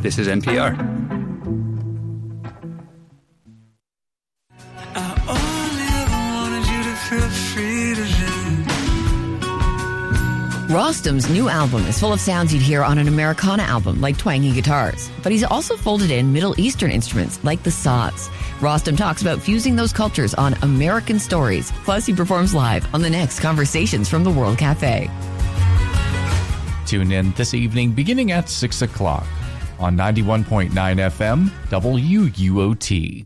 This is NPR. I only ever wanted you to feel free to live. Rostam's new album is full of sounds you'd hear on an Americana album, like twangy guitars. But he's also folded in Middle Eastern instruments, like the saws. Rostam talks about fusing those cultures on American Stories. Plus, he performs live on the next Conversations from the World Cafe. Tune in this evening beginning at 6 o'clock on 91.9 FM WUOT.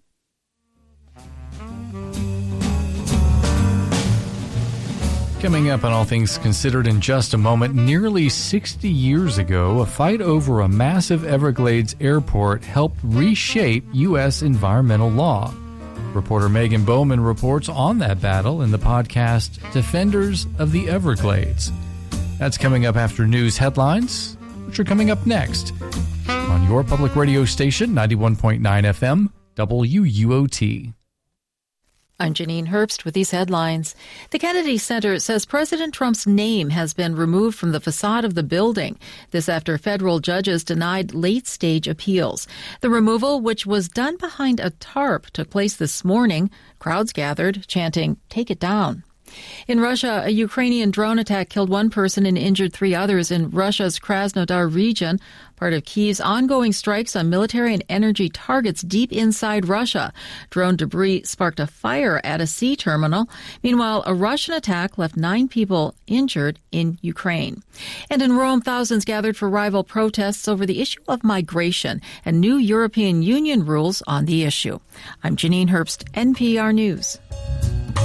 Coming up on All Things Considered in just a moment, nearly 60 years ago, a fight over a massive Everglades airport helped reshape U.S. environmental law. Reporter Megan Bowman reports on that battle in the podcast Defenders of the Everglades. That's coming up after news headlines, which are coming up next on your public radio station, 91.9 FM WUOT. I'm Janine Herbst with these headlines. The Kennedy Center says President Trump's name has been removed from the facade of the building. This after federal judges denied late-stage appeals. The removal, which was done behind a tarp, took place this morning. Crowds gathered, chanting, "Take it down." In Russia, a Ukrainian drone attack killed one person and injured three others in Russia's Krasnodar region, part of Kyiv's ongoing strikes on military and energy targets deep inside Russia. Drone debris sparked a fire at a sea terminal. Meanwhile, a Russian attack left 9 people injured in Ukraine. And in Rome, thousands gathered for rival protests over the issue of migration and new European Union rules on the issue. I'm Janine Herbst, NPR News.